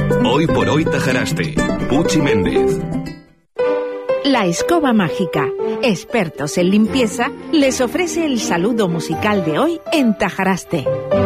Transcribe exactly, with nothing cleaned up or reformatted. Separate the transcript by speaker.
Speaker 1: Hoy por hoy Tajaraste. Puchi Méndez.
Speaker 2: La Escoba Mágica, expertos en limpieza, les ofrece el saludo musical de hoy en Tajaraste.